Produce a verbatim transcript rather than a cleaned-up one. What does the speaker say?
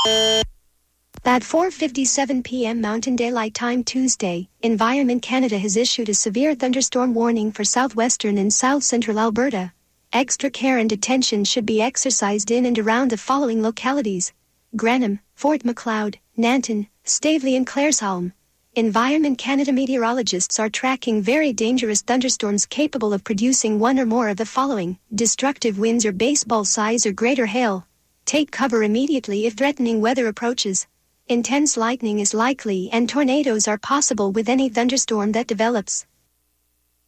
At four fifty-seven p m Mountain Daylight Time Tuesday, Environment Canada has issued a severe thunderstorm warning for southwestern and south-central Alberta. Extra care and attention should be exercised in and around the following localities: Granham, Fort Macleod, Nanton, Staveley and Claresholm. Environment Canada meteorologists are tracking very dangerous thunderstorms capable of producing one or more of the following: destructive winds or baseball size or greater hail. Take cover immediately if threatening weather approaches. Intense lightning is likely and tornadoes are possible with any thunderstorm that develops.